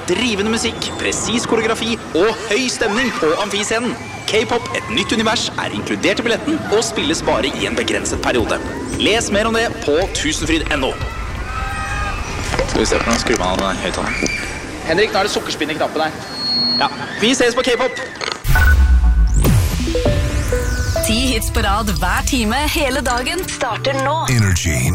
drivende musikk, presis koreografi og høy stemning på amfiscenen. K-pop, et nytt univers, inkludert i billetten og spilles bare i en begrenset periode. Les mer om det på tusenfryd.no. Skal vi se på den, skru man av den høyttaleren. Henrik, nå det sukkerspinn i knappen her. Ja, vi ses på K-pop! 10 hits på rad hver time, hele dagen, starter nå. Energy